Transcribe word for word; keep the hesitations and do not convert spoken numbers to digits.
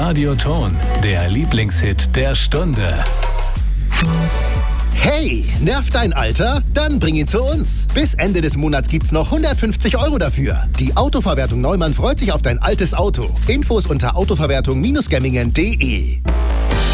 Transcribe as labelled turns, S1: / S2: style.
S1: Radioton, der Lieblingshit der Stunde.
S2: Hey, nervt dein Alter? Dann bring ihn zu uns. Bis Ende des Monats gibt's noch hundertfünfzig Euro dafür. Die Autoverwertung Neumann freut sich auf dein altes Auto. Infos unter autoverwertung Bindestrich gemmingen punkt de.